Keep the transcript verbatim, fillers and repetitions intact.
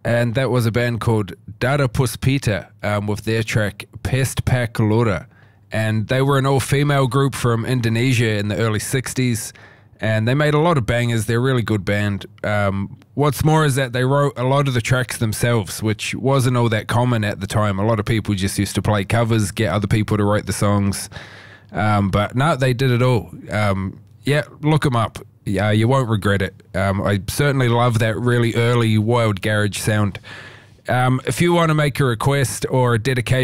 and that was a band called Dada Puspita um, with their track Pest Pak Lora. And they were an all-female group from Indonesia in the early sixties, and they made a lot of bangers. They're a really good band. Um, what's more is that they wrote a lot of the tracks themselves, which wasn't all that common at the time. A lot of people just used to play covers, get other people to write the songs. Um, but no, they did it all. Um, yeah, look them up. Yeah, you won't regret it. Um, I certainly love that really early wild garage sound. Um, if you want to make a request or a dedication